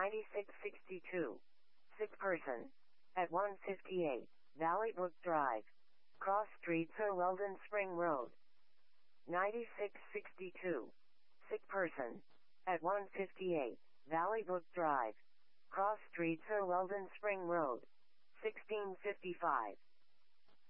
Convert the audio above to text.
9662. Sick person. At 158, Valley Brook Drive. Cross Street, Sir Weldon Spring Road. 9662. Sick person. At 158, Valley Brook Drive. Cross Street, Sir Weldon Spring Road. 1655.